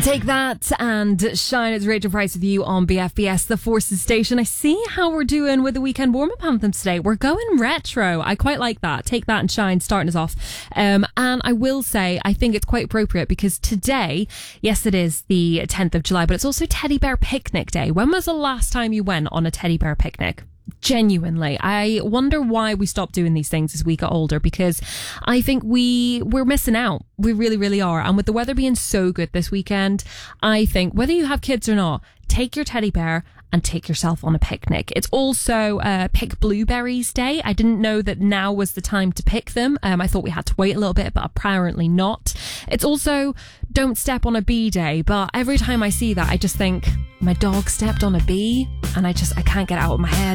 Take that and Shine. It's Rachel Price with you on BFBS, the Forces Station. I see how we're doing with the weekend warm-up anthems today. We're going retro. I quite like that. Take that and Shine starting us off. And I will say, I think it's quite appropriate because today, yes, it is the 10th of July, but it's also Teddy Bear Picnic Day. When was the last time you went on a teddy bear picnic? Genuinely, I wonder why we stopped doing these things as we got older, because I think we're missing out. We really, really are. And with the weather being so good this weekend, I think whether you have kids or not, take your teddy bear and take yourself on a picnic. It's also Pick Blueberries Day. I didn't know that now was the time to pick them. I thought we had to wait a little bit, but apparently not. It's also Don't Step on a Bee Day, but every time I see that, I just think my dog stepped on a bee and I can't get it out of my head.